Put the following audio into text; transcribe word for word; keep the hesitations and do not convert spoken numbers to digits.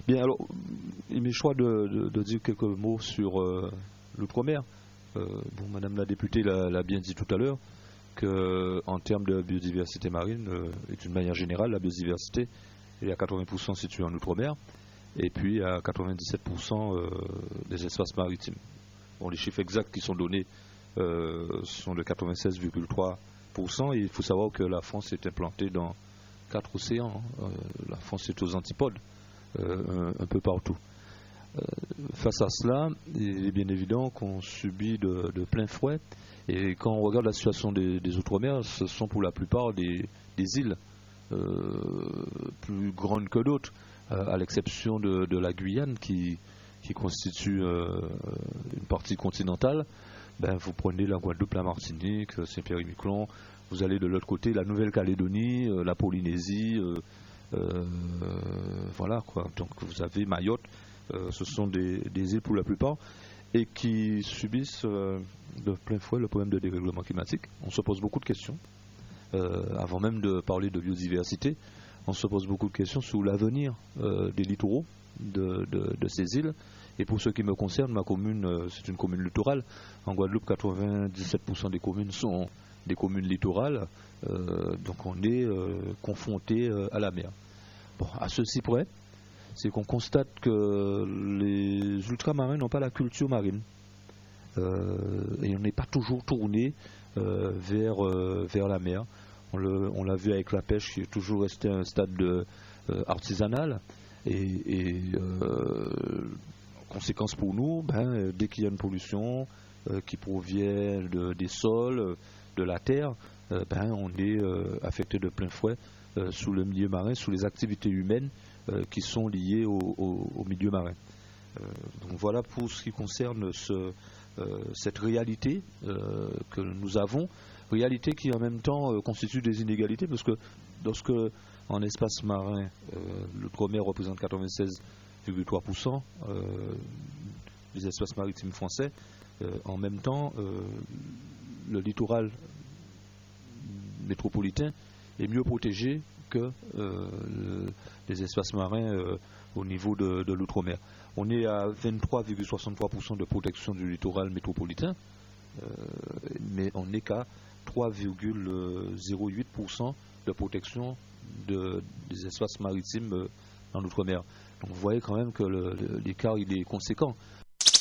Bien, alors, il m'est choix de, de, de dire quelques mots sur euh, l'outre-mer. Euh, bon, Madame la députée l'a, l'a bien dit tout à l'heure, qu'en termes de biodiversité marine, euh, et d'une manière générale, la biodiversité est à quatre-vingts pour cent située en outre-mer, et puis à quatre-vingt-dix-sept pour cent euh, des espaces maritimes. Bon, les chiffres exacts qui sont donnés euh, sont de quatre-vingt-seize virgule trois pour cent, et il faut savoir que la France est implantée dans quatre océans. Hein. Euh, la France est aux antipodes, euh, un, un peu partout. Euh, face à cela, il est bien évident qu'on subit de, de plein fouet. Et quand on regarde la situation des, des Outre-mer, ce sont pour la plupart des, des îles euh, plus grandes que d'autres, euh, à l'exception de, de la Guyane qui, qui constitue euh, une partie continentale. Ben, vous prenez la Guadeloupe, la Martinique, Saint-Pierre-et-Miquelon, vous allez de l'autre côté, la Nouvelle-Calédonie, euh, la Polynésie, euh, euh, voilà quoi. Donc vous avez Mayotte. Euh, ce sont des, des îles pour la plupart et qui subissent euh, de plein fouet le problème de dérèglement climatique. On se pose beaucoup de questions. Euh, avant même de parler de biodiversité, on se pose beaucoup de questions sur l'avenir euh, des littoraux de, de, de ces îles. Et pour ce qui me concerne, ma commune, euh, c'est une commune littorale. En Guadeloupe, quatre-vingt-dix-sept pour cent des communes sont des communes littorales. Euh, donc on est euh, confronté euh, à la mer. Bon, à ceci près, c'est qu'on constate que les ultramarins n'ont pas la culture marine. Euh, et on n'est pas toujours tourné euh, vers, euh, vers la mer. On, le, on l'a vu avec la pêche qui est toujours resté à un stade de, euh, artisanal. Et, et euh, conséquence pour nous, ben, dès qu'il y a une pollution euh, qui provient de, des sols, de la terre, euh, ben, on est euh, affecté de plein fouet euh, sous le milieu marin, sous les activités humaines Euh, qui sont liés au, au, au milieu marin. Euh, donc voilà pour ce qui concerne ce, euh, cette réalité euh, que nous avons, réalité qui en même temps euh, constitue des inégalités, parce que lorsque en espace marin, euh, l'outre-mer représente quatre-vingt-seize virgule trois pour cent euh, des espaces maritimes français, euh, en même temps euh, le littoral métropolitain est mieux protégé que euh, les espaces marins euh, au niveau de, de l'outre-mer. On est à vingt-trois virgule soixante-trois pour cent de protection du littoral métropolitain, euh, mais on n'est qu'à trois virgule zéro huit pour cent de protection de, des espaces maritimes euh, dans l'outre-mer. Donc vous voyez quand même que le, le, l'écart il est conséquent.